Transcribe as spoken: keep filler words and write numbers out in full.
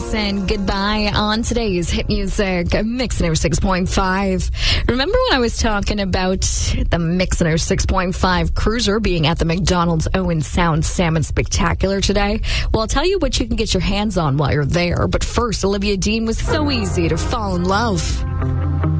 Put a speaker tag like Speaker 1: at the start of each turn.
Speaker 1: Kiss and Goodbye on today's Hit Music Mix one oh six point five. Remember when I was talking about the Mix one oh six point five Cruiser being at the McDonald's Owen Sound Salmon Spectacular today? Well, I'll tell you what you can get your hands on while you're there. But first, Olivia Dean was So Easy to Fall in Love.